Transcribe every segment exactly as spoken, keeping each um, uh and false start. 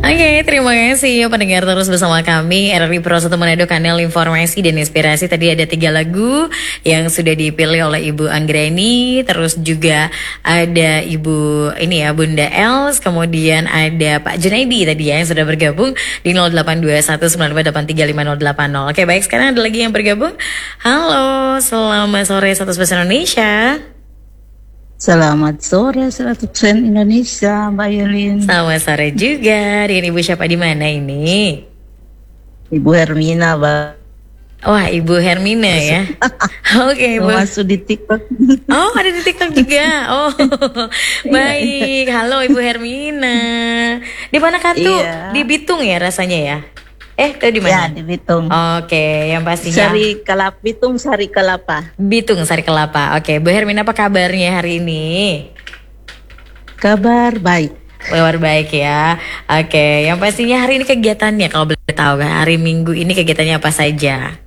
Oke, terima kasih pendengar terus bersama kami R R I Pro satu Manado, kanal informasi dan inspirasi. Tadi ada tiga lagu yang sudah dipilih oleh Ibu Anggreni, terus juga ada Ibu ini ya Bunda Els, kemudian ada Pak Junaidi tadi ya yang sudah bergabung di nol delapan dua satu sembilan lima delapan tiga lima nol delapan nol. Oke, baik, sekarang ada lagi yang bergabung. Halo, selamat sore satu Bahasa Indonesia. Selamat sore seratus persen Indonesia, Mbak Yelin. Selamat sore juga. Dengan Ibu siapa di mana ini? Ibu Hermina, Mbak. Wah, Ibu Hermina ya. Oke, Ibu. Masuk di TikTok. Oh, ada di TikTok juga. Oh, baik. Halo Ibu Hermina. Di mana Katu? Iya. Di Bitung ya rasanya ya? Eh, tahu di Ya, mana? di Bitung. Oke, yang pastinya Sari Kelapa, Bitung Sari Kelapa. Bitung Sari Kelapa. Oke, Bu Hermina apa kabarnya hari ini? Kabar baik. Kabar baik ya. Oke, yang pastinya hari ini kegiatannya kalau boleh tahu kan, hari Minggu ini kegiatannya apa saja?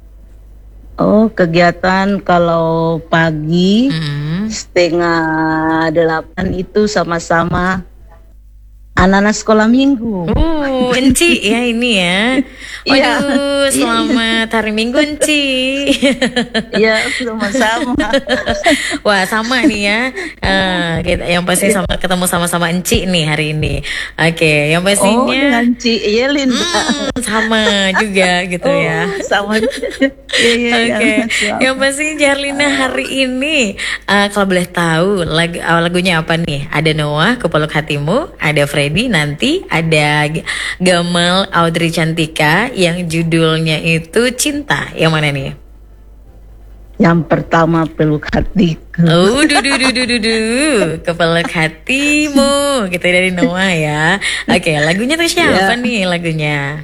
Oh, kegiatan kalau pagi Hmm. setengah delapan itu sama-sama anak-anak sekolah minggu. Uh, Enci ya ini ya. Iya. Waduh, selamat hari Minggu Enci. Iya, sama-sama. Wah, sama nih ya. Eh, kita yang pasti sama ketemu sama-sama Enci nih hari ini. Oke, yang Oh, pastinya dengan Ci Yelin. hmm, sama juga gitu Oh, ya. sama. Iya, iya, Oke, iya. yang pasti Jarlina hari ini eh, kalau boleh tahu lagu, eh, lagunya apa nih? Ada Noah, Kupeluk Hatimu, ada Freddy, nanti ada G- Gamal Audrey Cantika yang judulnya itu Cinta. Yang mana nih? Yang pertama peluk hatiku. Oh, du du du du du du, Kepeluk Hatimu, gitu dari Noah ya. Oke, lagunya tuh siapa Ya. nih lagunya?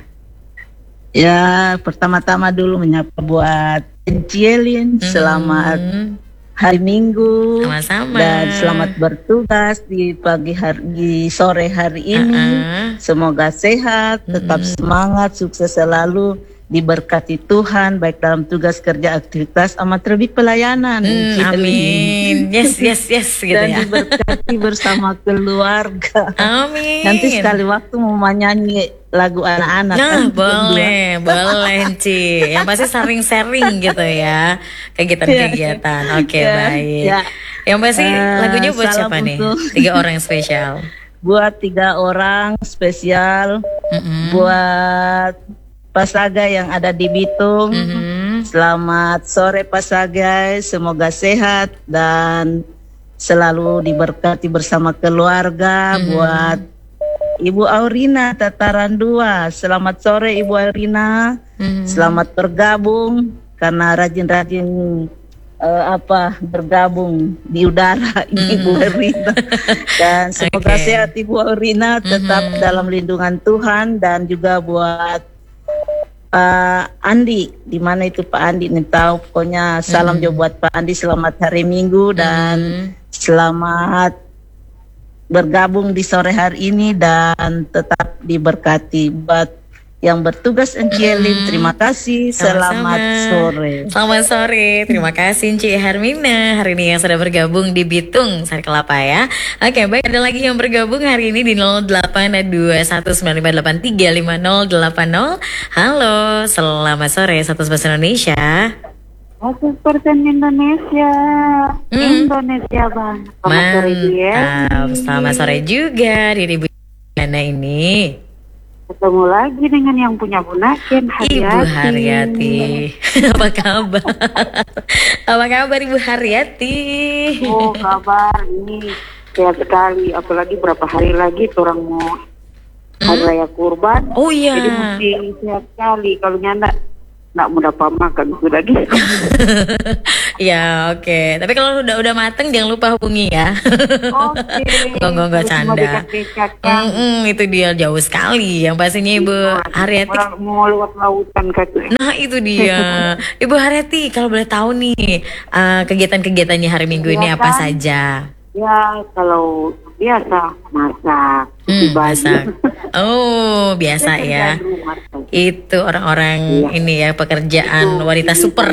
Ya, pertama-tama dulu menyapa buat Cielin, selamat Hmm, hari Minggu. sama-sama. Dan selamat bertugas di pagi hari, di sore hari ini. Uh-uh. Semoga sehat, tetap semangat, sukses selalu, diberkati Tuhan baik dalam tugas kerja, aktivitas, amat terlebih pelayanan. Hmm, Cielin. amin. Yes, yes, yes gitu Dan ya. diberkati bersama keluarga. Amin. Nanti sekali waktu mau nyanyi lagu anak-anak. Nah, kan? boleh, boleh, Ci. Yang pasti sharing-sharing gitu ya, kegiatan-kegiatan. Oke, Ya, baik. ya. Yang pasti Eh, lagunya buat salam siapa nih? untuk- Tiga orang yang spesial. Buat tiga orang spesial, Mm-mm. buat Pasaga yang ada di Bitung. Mhm. Selamat sore Pasaga, semoga sehat dan selalu diberkati bersama keluarga. Buat Ibu Aurina Tataran dua, selamat sore Ibu Aurina. Mhm. Selamat bergabung karena rajin-rajin eh, apa bergabung di udara ini Ibu Aurina. Dan semoga Oke. sehat Ibu Aurina, tetap dalam lindungan Tuhan. Dan juga buat Pak Andi, di mana itu Pak Andi nih tahu, pokoknya salam juga buat Pak Andi, selamat hari Minggu dan selamat bergabung di sore hari ini dan tetap diberkati. Buat yang bertugas Encielin, terima kasih, selamat Sama-sama. sore. Selamat sore, terima kasih Ci Hermina hari ini yang sudah bergabung di Bitung Sari Kelapa ya. Oke, baik, ada lagi yang bergabung hari ini di nol delapan dua satu sembilan lima delapan tiga lima nol delapan nol. Halo, selamat sore satu Bahasa Indonesia. seratus persen Indonesia. Hmm. Indonesia bang. Selamat sore dia. Mantap, selamat sore juga di Ibu Nana ini. Ketemu lagi dengan yang punya Bunaken, Haryati. Ibu Haryati. Apa kabar? Apa kabar Ibu Haryati? Oh kabar ini sehat sekali. Apalagi berapa hari lagi orang mau hari raya kurban. Oh iya. Jadi mesti sehat sekali. Kalau nyanda nggak mau dapat makan sudah gitu. Ya oke, tapi kalau udah udah mateng jangan lupa hubungi ya. Oke. Enggak enggak enggak Terus canda. mau dekat-dekat, kan. Mm-mm, itu dia jauh sekali. Yang pastinya Ibu Haryati. Orang mau lewat lautan katanya. Nah itu dia, Ibu Haryati. Kalau boleh tahu nih eh, kegiatan-kegiatannya hari Minggu ini apa Kegiatan? saja? Ya kalau biasa masak, cuci Hmm, baju. masak. Oh biasa ya. Kerjaan rumah saja. Itu orang-orang Iya. ini ya, pekerjaan Itu wanita ini super.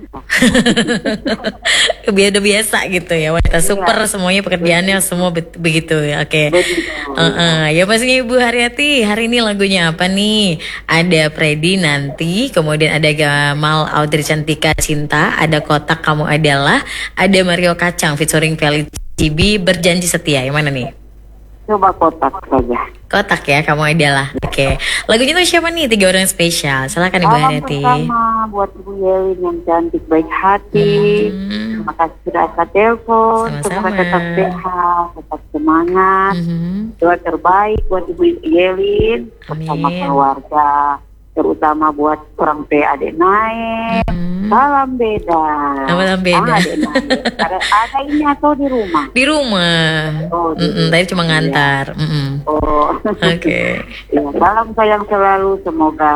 Biar udah biasa gitu ya, wanita super semuanya pekerjaannya semua bet- begitu ya. Oke. Begitu. Uh-uh. Ya pastinya Ibu Haryati, hari ini lagunya apa nih? Ada Freddy nanti, kemudian ada Gamal Audrey Cantika Cinta, ada Kotak Kamu Adalah, ada Mario Kacang featuring Feli Cibi Berjanji Setia. Yang mana nih? Coba kotak saja. Kotak ya, Kamu Adalah. Oke. Lagunya tuh siapa nih? Tiga orang spesial. Silakan Ibu Salam Haryati. pertama buat Ibu Yelin yang cantik baik hati. Hmm. Terima kasih sudah angkat telepon. Sama-sama. Semoga tetap sehat, tetap semangat. Mhm. Doa terbaik buat Ibu Yelin bersama Amin. keluarga, terutama buat orang P adik naik. Mhm. Salam beda. Salam beda. Ah, adik naik. Ada, ada ini atau di rumah? Di rumah. Oh, di Mm-mm, rumah. tadi cuma ngantar. Mm-mm. Oh. Oke. Ya, salam sayang selalu. Semoga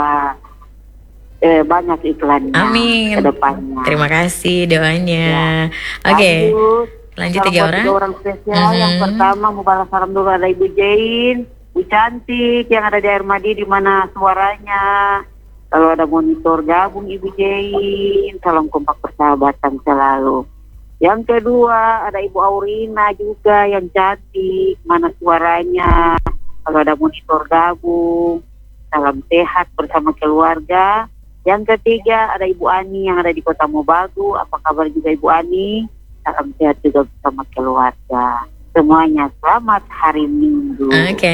eh, banyak iklannya Amin. ke depannya. Terima kasih doanya. Oke. Lanjut. Lanjut Salam tiga buat orang. Tiga orang spesial. Mhm. Yang pertama mau balas salam dulu ada Ibu Jain, Bu Cantik yang ada di Air Madi di mana suaranya. Kalau ada monitor gabung Ibu Jain. Salam kompak persahabatan selalu. Yang kedua ada Ibu Aurina juga yang cantik, mana suaranya. Kalau ada monitor gabung, salam sehat bersama keluarga. Yang ketiga ada Ibu Ani yang ada di Kota Mobagu. Apa kabar juga Ibu Ani? Salam sehat juga bersama keluarga. Semuanya selamat hari Minggu. Oke.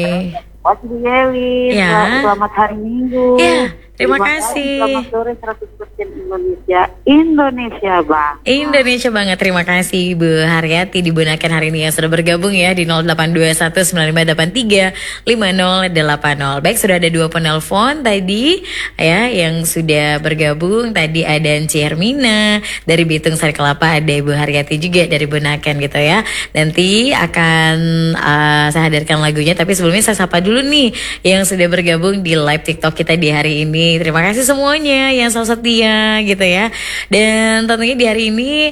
Buat Ibu Yelin, Ya. selamat- selamat hari Minggu. Ya, terima kasih. Selamat sore seratus persen Indonesia. Indonesia Bang. Indonesia banget, terima kasih Ibu Haryati di Bunaken hari ini yang sudah bergabung ya di nol delapan dua satu sembilan lima delapan tiga lima nol delapan nol. Baik, sudah ada dua penelpon tadi ya yang sudah bergabung. Tadi ada Enci Hermina dari Bitung Sari Kelapa, ada Ibu Haryati juga dari Bunaken gitu ya. Nanti akan uh, saya hadirkan lagunya, tapi sebelumnya saya sapa dulu nih yang sudah bergabung di live TikTok kita di hari ini. Terima kasih semuanya yang selalu setia gitu ya. Dan tentunya di hari ini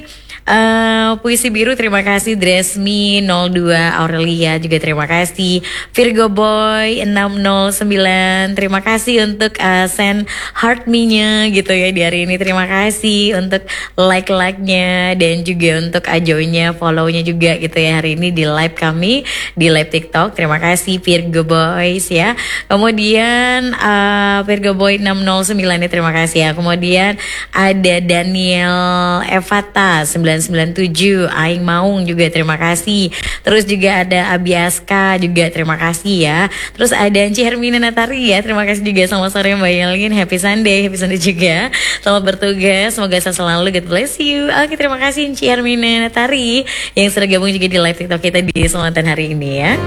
uh, Puisi Biru terima kasih, Dresmi nol dua Aurelia juga terima kasih, Virgo Boy enam nol sembilan terima kasih untuk uh, send heart me-nya gitu ya di hari ini. Terima kasih untuk like-like-nya dan juga untuk ajonya, follow-nya juga gitu ya hari ini di live kami di live TikTok. Terima kasih Virgo Boys ya. Kemudian uh, Virgo Boy enam nol sembilan ya terima kasih ya. Kemudian ada Daniel Evata sembilan sembilan tujuh, Aing Maung juga terima kasih. Terus juga ada Abiaska juga terima kasih ya. Terus ada Enci Hermina Natari ya, terima kasih juga. Selamat sore Mbak Yelin, happy Sunday, happy Sunday juga. Selamat bertugas, semoga sehat selalu, God bless you. Oke, terima kasih Enci Hermina Natari yang sudah gabung juga di live TikTok kita di Selatan hari ini ya.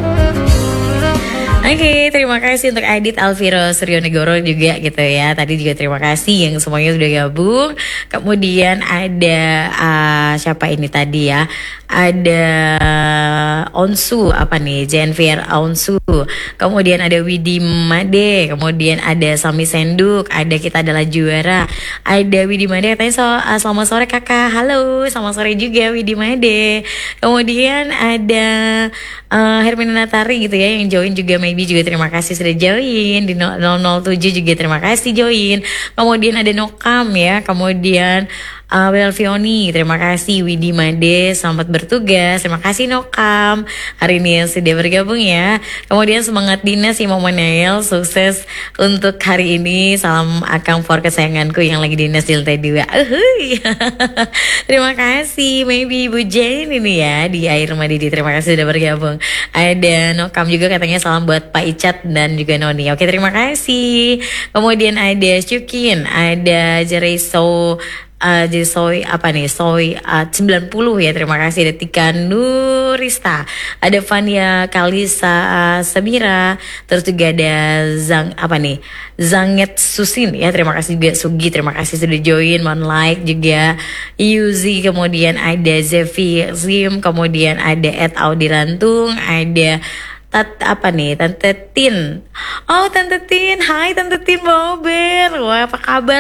Oke, terima kasih untuk Adit Alviro Suryonegoro juga gitu ya. Tadi juga terima kasih yang semuanya sudah gabung. Kemudian ada uh, siapa ini tadi ya? Ada Onsu apa nih? Jenvier Onsu. Kemudian ada Widi Made. Kemudian ada Sami Senduk. Ada Kita Adalah Juara. Ada Widi Made katanya so, uh, selamat sore kakak. Halo, selamat sore juga Widi Made. Kemudian ada uh, Hermina Natari gitu ya yang join juga. Maybe juga terima kasih sudah join di nol nol tujuh juga terima kasih join. Kemudian ada Nokam ya. Kemudian Uh, Belvioni, terima kasih. Widi Made, selamat bertugas. Terima kasih Nokam hari ini yang sudah bergabung ya. Kemudian semangat dinas Imam Nail, sukses untuk hari ini. Salam Akang for kesayanganku yang lagi dinas di lantai dua. Uhuy. Terima kasih. Maybe Ibu Jane ini ya di Air Madidi. Terima kasih sudah bergabung. Ada Nokam juga katanya salam buat Pak Icat dan juga Noni. Oke, terima kasih. Kemudian ada Syukin, ada Jereso. Uh, jadi soy apa nih soy uh, sembilan puluh ya terima kasih. Ada Tika Nurista, ada Fania Kalisa uh, Samira, terus juga ada Zang apa nih Zanget Susin ya terima kasih juga. Sugi terima kasih sudah join, mohon like juga. Yuzi, kemudian ada Zevi Zim, kemudian ada Ed Audi Rantung, ada Tat apa nih Tante Tin. Oh Tante Tin, hai Tante Tin Bober, wah apa kabar?